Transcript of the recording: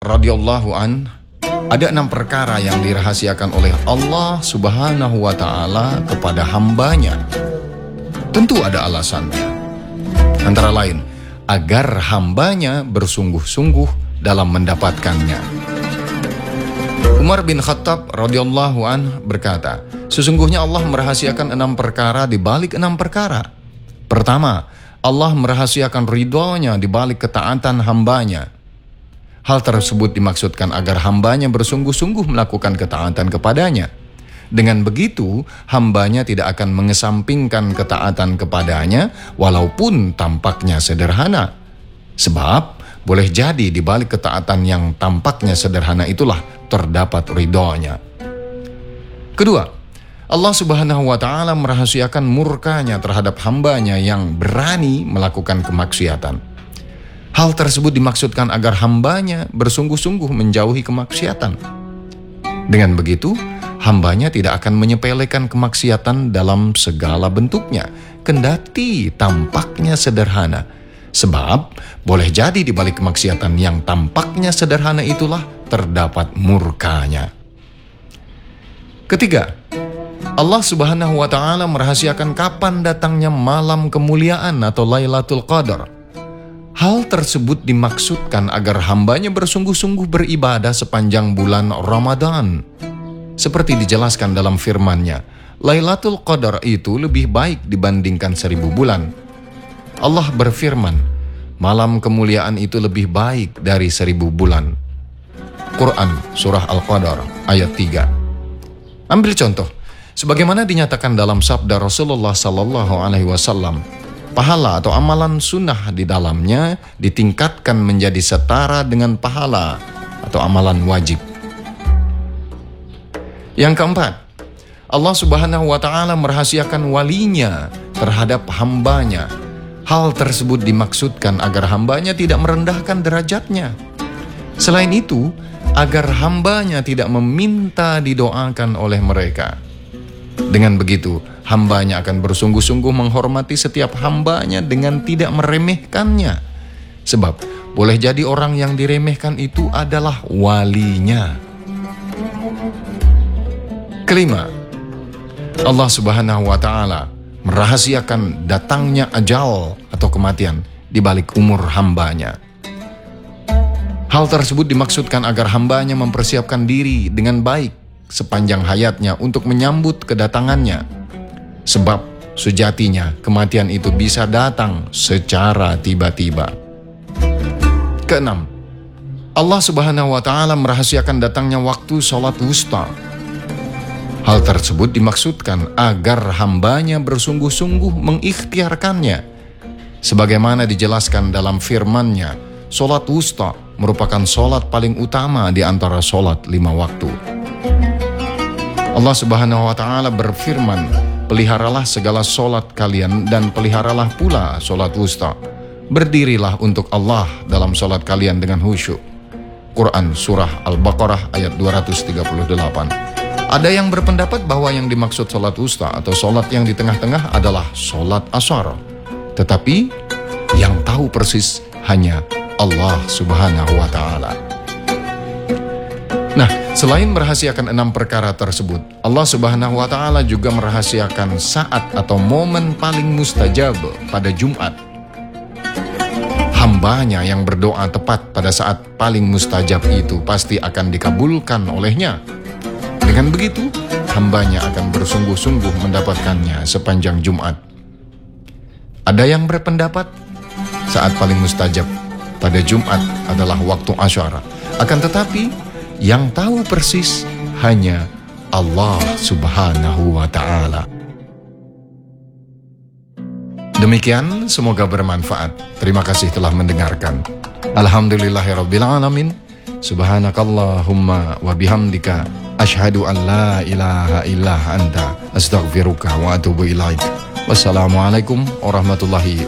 radhiyallahu an, ada 6 perkara yang dirahasiakan oleh Allah Subhanahu wa ta'ala kepada hambanya. Tentu ada alasannya. Antara lain, agar hambanya bersungguh-sungguh dalam mendapatkannya. Umar bin Khattab radhiyallahu an berkata, sesungguhnya Allah merahasiakan 6 perkara di balik 6 perkara. Pertama, Allah merahasiakan ridhonya di balik ketaatan hambanya. Hal tersebut dimaksudkan agar hambanya bersungguh-sungguh melakukan ketaatan kepadanya. Dengan begitu, hambanya tidak akan mengesampingkan ketaatan kepadanya walaupun tampaknya sederhana. Sebab, boleh jadi di balik ketaatan yang tampaknya sederhana itulah terdapat ridhonya. Kedua, Allah Subhanahu wa ta'ala merahasiakan murkanya terhadap hambanya yang berani melakukan kemaksiatan. Hal tersebut dimaksudkan agar hambanya bersungguh-sungguh menjauhi kemaksiatan. Dengan begitu, hambanya tidak akan menyepelekan kemaksiatan dalam segala bentuknya, kendati tampaknya sederhana. Sebab, boleh jadi di balik kemaksiatan yang tampaknya sederhana itulah terdapat murkanya. Ketiga, Allah Subhanahu wa ta'ala merahasiakan kapan datangnya malam kemuliaan atau Lailatul Qadar. Hal tersebut dimaksudkan agar hambanya bersungguh-sungguh beribadah sepanjang bulan Ramadan. Seperti dijelaskan dalam firman-Nya, Lailatul Qadar itu lebih baik dibandingkan 1000 bulan. Allah berfirman, malam kemuliaan itu lebih baik dari 1000 bulan. Quran Surah Al-Qadar ayat 3. Ambil contoh, sebagaimana dinyatakan dalam sabda Rasulullah SAW, pahala atau amalan sunnah di dalamnya ditingkatkan menjadi setara dengan pahala atau amalan wajib. Yang keempat, Allah Subhanahu wa ta'ala merahasiakan walinya terhadap hambanya. Hal tersebut dimaksudkan agar hambanya tidak merendahkan derajatnya. Selain itu, agar hambanya tidak meminta didoakan oleh mereka. Dengan begitu, hambanya akan bersungguh-sungguh menghormati setiap hambanya dengan tidak meremehkannya. Sebab, boleh jadi orang yang diremehkan itu adalah walinya. Kelima, Allah Subhanahu wa ta'ala merahasiakan datangnya ajal atau kematian di balik umur hambanya. Hal tersebut dimaksudkan agar hambanya mempersiapkan diri dengan baik sepanjang hayatnya untuk menyambut kedatangannya. Sebab sejatinya kematian itu bisa datang secara tiba-tiba. Keenam, Allah Subhanahu wa ta'ala merahasiakan datangnya waktu sholat wusta. Hal tersebut dimaksudkan agar hambanya bersungguh-sungguh mengikhtiarkannya. Sebagaimana dijelaskan dalam firman-Nya, sholat wusta merupakan sholat paling utama di antara sholat 5 waktu. Allah Subhanahu wa ta'ala berfirman, peliharalah segala sholat kalian dan peliharalah pula sholat wusta. Berdirilah untuk Allah dalam sholat kalian dengan khusyuk. Quran Surah Al-Baqarah ayat 238. Ada yang berpendapat bahwa yang dimaksud sholat wusta atau sholat yang di tengah-tengah adalah sholat asar. Tetapi yang tahu persis hanya Allah Subhanahu wa ta'ala. Nah, selain merahasiakan 6 perkara tersebut, Allah Subhanahu wa ta'ala juga merahasiakan saat atau momen paling mustajab pada Jumat. Hambanya yang berdoa tepat pada saat paling mustajab itu pasti akan dikabulkan olehnya. Dengan begitu, hambanya akan bersungguh-sungguh mendapatkannya sepanjang Jumat. Ada yang berpendapat saat paling mustajab pada Jumat adalah waktu Asyura. Akan tetapi, yang tahu persis hanya Allah Subhanahu wa ta'ala. Demikian, semoga bermanfaat. Terima kasih telah mendengarkan. Alhamdulillahirabbil alamin. Subhanakallahumma wa bihamdika asyhadu an la ilaha illa anta astaghfiruka wa atubu ilaik. Wassalamualaikum warahmatullahi